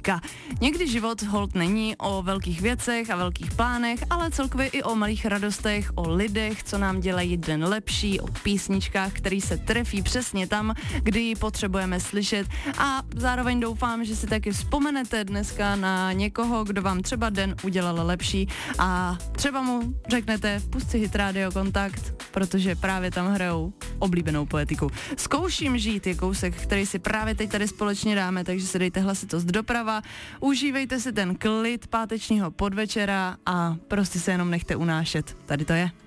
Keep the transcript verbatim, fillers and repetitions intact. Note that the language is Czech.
poetika. Někdy život hold není o velkých věcech a velkých plánech, ale celkově i o malých radostech, o lidech, co nám dělají den lepší, o písničkách, který se trefí přesně tam, kdy ji potřebujeme slyšet, a zároveň doufám, že si taky vzpomenete dneska na někoho, kdo vám třeba den udělal lepší a třeba mu řeknete, pust si Hit Radio Kontakt, protože právě tam hrajou oblíbenou poetiku. Zkouším žít je kousek, který si právě teď tady společně dáme, takže se dejte hlasitost doprava, užívejte si ten klid pátečního podvečera a prostě se jenom nechte unášet. Tady to je.